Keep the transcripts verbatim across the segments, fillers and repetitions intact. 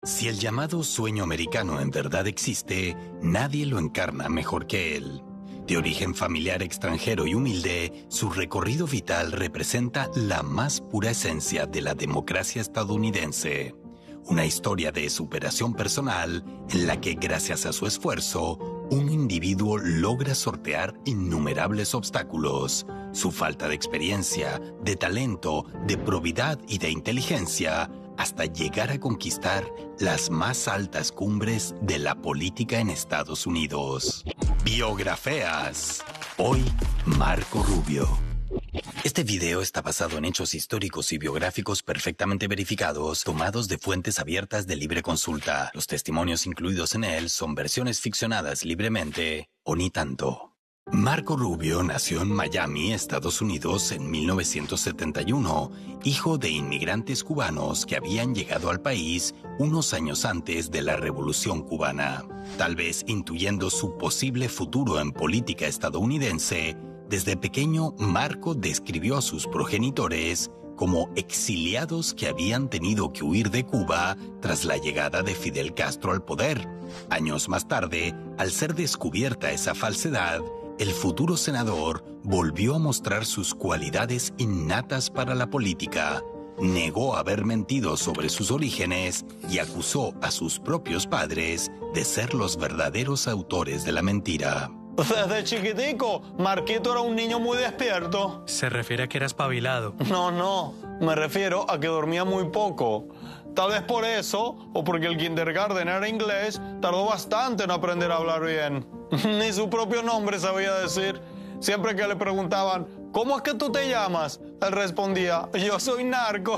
Si el llamado sueño americano en verdad existe, nadie lo encarna mejor que él. De origen familiar extranjero y humilde, su recorrido vital representa la más pura esencia de la democracia estadounidense. Una historia de superación personal en la que, gracias a su esfuerzo, un individuo logra sortear innumerables obstáculos. Su falta de experiencia, de talento, de probidad y de inteligencia, hasta llegar a conquistar las más altas cumbres de la política en Estados Unidos. Biografías. Hoy, Marco Rubio. Este video está basado en hechos históricos y biográficos perfectamente verificados, tomados de fuentes abiertas de libre consulta. Los testimonios incluidos en él son versiones ficcionadas libremente, o ni tanto. Marco Rubio nació en Miami, Estados Unidos, en mil novecientos setenta y uno, hijo de inmigrantes cubanos que habían llegado al país unos años antes de la Revolución Cubana. Tal vez intuyendo su posible futuro en política estadounidense, desde pequeño Marco describió a sus progenitores como exiliados que habían tenido que huir de Cuba tras la llegada de Fidel Castro al poder. Años más tarde, al ser descubierta esa falsedad, el futuro senador volvió a mostrar sus cualidades innatas para la política, negó haber mentido sobre sus orígenes y acusó a sus propios padres de ser los verdaderos autores de la mentira. Desde chiquitico, Marquito era un niño muy despierto. Se refiere a que era espabilado. No, no, me refiero a que dormía muy poco. Tal vez por eso, o porque el kindergarten era inglés, tardó bastante en aprender a hablar bien. Ni su propio nombre sabía decir. Siempre que le preguntaban, ¿cómo es que tú te llamas?, él respondía, yo soy Narco.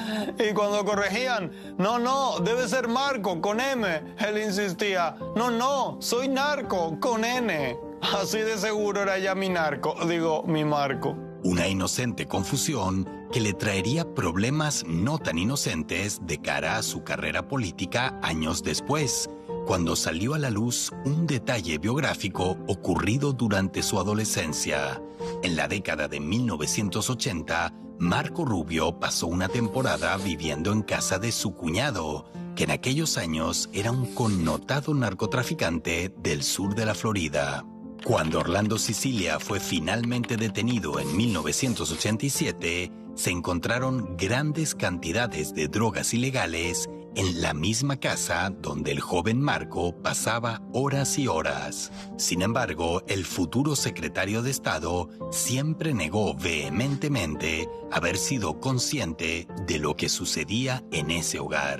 Y cuando corregían, no, no, debe ser Marco, con M, él insistía, no, no, soy Narco, con N. Así de seguro era ya mi Narco, digo, mi Marco. Una inocente confusión que le traería problemas no tan inocentes de cara a su carrera política años después, cuando salió a la luz un detalle biográfico ocurrido durante su adolescencia. En la década de mil novecientos ochenta, Marco Rubio pasó una temporada viviendo en casa de su cuñado, que en aquellos años era un connotado narcotraficante del sur de la Florida. Cuando Orlando Sicilia fue finalmente detenido en mil novecientos ochenta y siete, se encontraron grandes cantidades de drogas ilegales en la misma casa donde el joven Marco pasaba horas y horas. Sin embargo, el futuro secretario de Estado siempre negó vehementemente haber sido consciente de lo que sucedía en ese hogar.